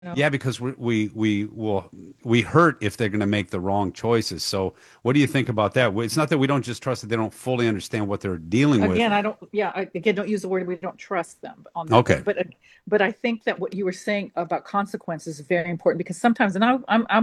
Yeah, because we hurt if they're going to make the wrong choices. So, what do you think about that? It's not that we don't just trust that they don't fully understand what they're dealing with. Again, I don't, yeah, again, don't use the word we don't trust them on that Okay. one. But I think that what you were saying about consequences is very important because sometimes, and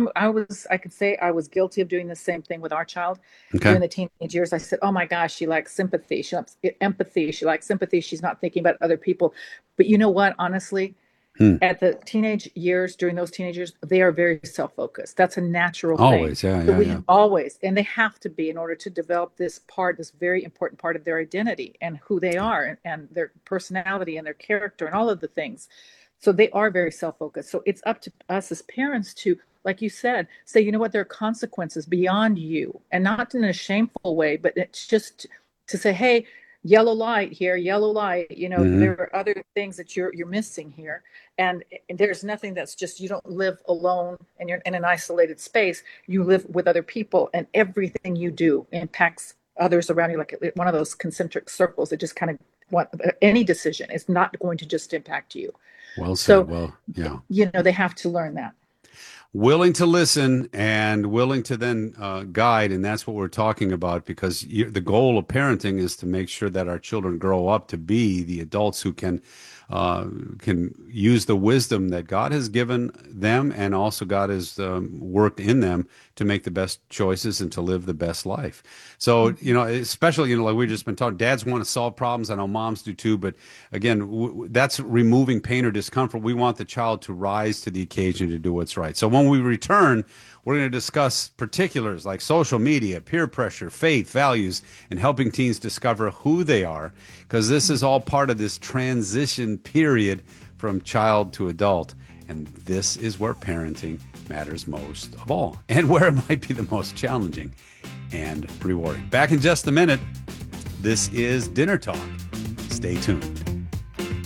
I could say I was guilty of doing the same thing with our child Okay. during the teenage years. I said, oh my gosh, she lacks sympathy. She lacks empathy. She lacks sympathy. She's not thinking about other people. But you know what? Honestly, Hmm. at the teenage years, during those teenage years, they are very self-focused. That's a natural thing. Always. Yeah. So Yeah. we Yeah. have always, and they have to be in order to develop this part, this very important part of their identity and who they are and their personality and their character and all of the things. So they are very self-focused. So it's up to us as parents to, like you said, say, you know what, there are consequences beyond you, and not in a shameful way, but it's just to say, hey, yellow light here, yellow light. You know, Hmm. there are other things that you're missing here, and there's nothing that's just you don't live alone and you're in an isolated space. You live with other people, and everything you do impacts others around you, like one of those concentric circles that just kind of what any decision is not going to just impact you. Well said. So Well, yeah. you know they have to learn that. Willing to listen and willing to then guide, and that's what we're talking about. Because the goal of parenting is to make sure that our children grow up to be the adults who uh, can use the wisdom that God has given them, and also God has worked in them to make the best choices and to live the best life. So, Mm-hmm. especially, like we've just been talking, dads want to solve problems. I know moms do too, but again, that's removing pain or discomfort. We want the child to rise to the occasion to do what's right. So when we return, we're going to discuss particulars like social media, peer pressure, faith, values, and helping teens discover who they are, because this is all part of this transition period from child to adult. And this is where parenting matters most of all, and where it might be the most challenging and rewarding. Back in just a minute. This is Dinner Talk. Stay tuned.